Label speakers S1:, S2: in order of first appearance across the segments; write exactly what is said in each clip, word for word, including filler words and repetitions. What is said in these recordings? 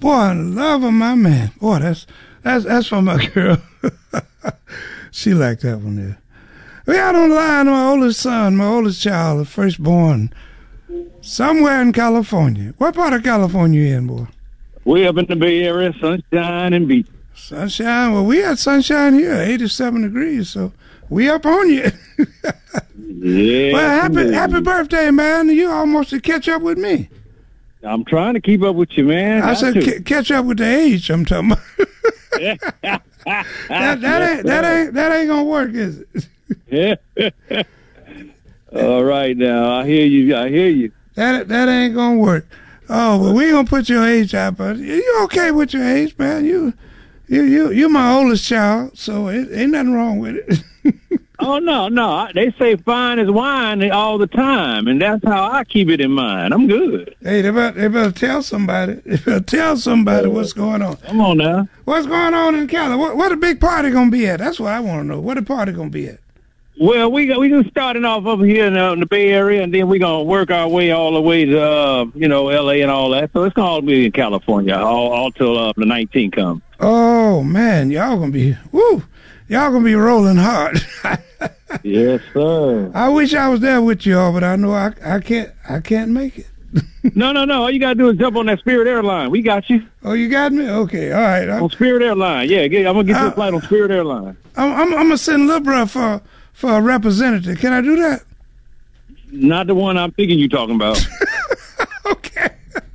S1: Boy, love of my man. Boy, that's that's that's for my girl. She liked that one there. We out on the line, my oldest son, my oldest child, the firstborn, somewhere in California. What part of California you in, boy?
S2: We up in the Bay Area, sunshine and beach.
S1: Sunshine. Well, we had sunshine here, eighty-seven degrees, so we up on you.
S2: Yeah.
S1: Well, happy happy birthday, man. You almost to catch up with me.
S2: I'm trying to keep up with you, man.
S1: I said c- catch up with the age I'm talking about. that, that ain't that ain't that ain't gonna work, is it?
S2: All right, now I hear you. I hear you.
S1: That that ain't gonna work. Oh, well, we gonna put your age out, but you okay with your age, man? You you you you my oldest child, so it ain't nothing wrong with it.
S2: Oh no, no. They say fine as wine all the time, and that's how I keep it in mind. I'm good.
S1: Hey, they better, they better tell somebody. They better tell somebody what's going on.
S2: Come on now.
S1: What's going on in Cali? What, what the big party gonna be at? That's what I want to know. What the party gonna be at?
S2: Well, we got, we just starting off over here in, uh, in the Bay Area, and then we're going to work our way all the way to, uh, you know, L A and all that. So it's going to all be in California, all, all till uh, the nineteenth comes.
S1: Oh, man, y'all going to be, woo, y'all going to be rolling hard.
S2: Yes, sir.
S1: I wish I was there with y'all, but I know I, I can't I can't make it.
S2: no, no, no. All you got to do is jump on that Spirit Airline. We got you.
S1: Oh, you got me? Okay, all right.
S2: On Spirit Airline. Yeah, get, I'm going to get you a flight on Spirit Airline.
S1: I'm, I'm, I'm going to send Lil Bruh for... for a representative. Can I do that?
S2: Not the one I'm thinking you're talking about.
S1: Okay.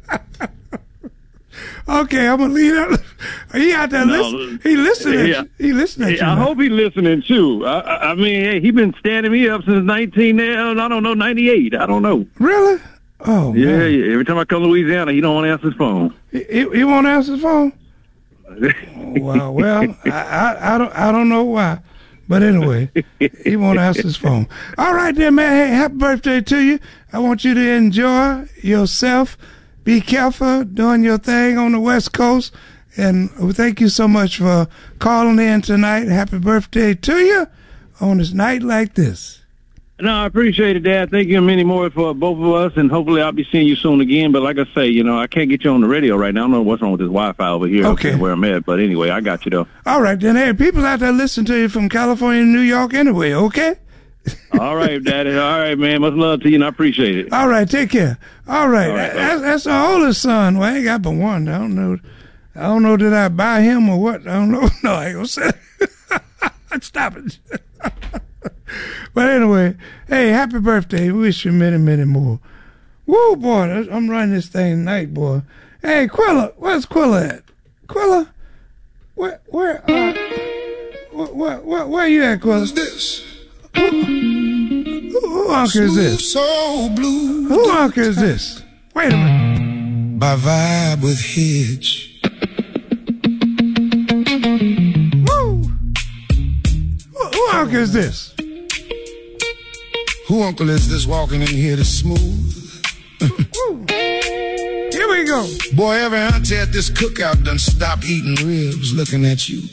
S1: Okay, I'm gonna leave that. He out there
S2: No,
S1: listening. He listening.
S2: yeah.
S1: He listening.
S2: Yeah, I hope he's listening too. I, I, I mean, hey, he been standing me up since nineteen. I don't know, ninety-eight. I don't know.
S1: Really? Oh,
S2: yeah,
S1: man.
S2: yeah. Every time I come to Louisiana, he don't want to answer his phone.
S1: He, he, he won't answer his phone. Oh, well, well, I, I, I don't, I don't know why. But anyway, he won't answer his phone. All right then, man. Hey, happy birthday to you. I want you to enjoy yourself. Be careful doing your thing on the West Coast. And thank you so much for calling in tonight. Happy birthday to you on this night like this.
S2: No, I appreciate it, Dad. Thank you many more for both of us, and hopefully I'll be seeing you soon again. But like I say, you know, I can't get you on the radio right now. I don't know what's wrong with this Wi-Fi over here,
S1: okay,
S2: where I'm at. But anyway, I got you, though.
S1: All right, then. Hey, people out there listen to you from California and New York anyway, okay?
S2: All right, Daddy. All right, man. Much love to you, and I appreciate it.
S1: All right, take care. All right.
S2: All right,
S1: that's, that's our oldest son. Well, I ain't got but one. I don't know. I don't know, did I buy him or what? I don't know. No, I ain't gonna say it. Stop it. But anyway, hey, happy birthday. Wish you many, many more. Woo, boy, I'm running this thing tonight, boy. Hey, Quilla, where's Quilla at? Quilla? Where, where, uh, where, where, where, where you at, Quilla?
S3: Who's this?
S1: Who, who, who uncle is this?
S3: So blue.
S1: Who uncle is this? Wait a minute.
S3: By Vibe with Hitch.
S1: Woo! Who, who uncle is this?
S3: Who uncle is this walking in here this smooth?
S1: Here we go.
S3: Boy, every auntie at this cookout done stopped eating ribs looking at you.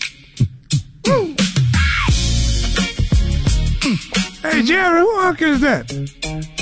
S1: Hey, Jerry, who uncle is that?